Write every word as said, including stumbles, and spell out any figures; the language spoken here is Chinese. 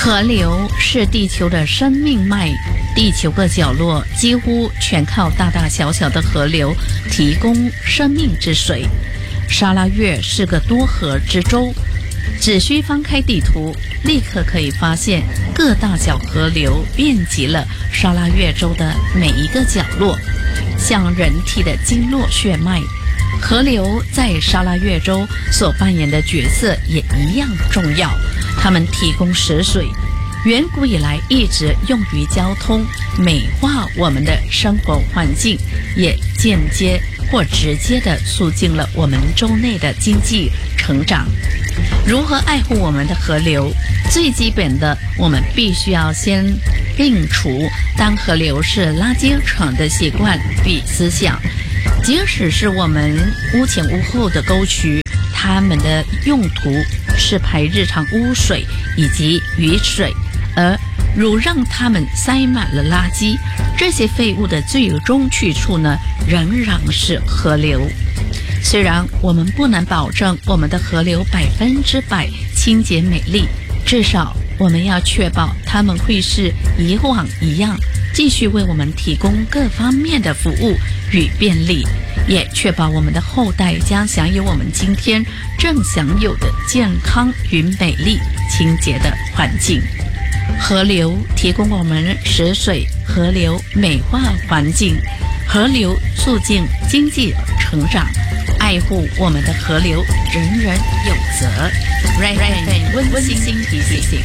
河流是地球的生命脉，地球的角落几乎全靠大大小小的河流提供生命之水。沙拉越是个多河之洲，只需翻开地图，立刻可以发现各大小河流遍及了沙拉越州的每一个角落，像人体的经络血脉。河流在沙拉越州所扮演的角色也一样重要，它们提供食水，远古以来一直用于交通，美化我们的生活环境，也间接或直接地促进了我们州内的经济成长。如何爱护我们的河流？最基本的，我们必须要先摒除当河流是垃圾场的习惯与思想。即使是我们屋前屋后的沟渠，它们的用途是排日常污水以及雨水，而如让它们塞满了垃圾，这些废物的最终去处呢，仍然是河流。虽然我们不能保证我们的河流百分之百清洁美丽，至少我们要确保它们会是以往一样，继续为我们提供各方面的服务与便利，也确保我们的后代将享有我们今天正享有的健康与美丽清洁的环境。河流提供我们食水，河流美化环境，河流促进经济成长。爱护我们的河流，人人有责。Right, right, 温馨提醒。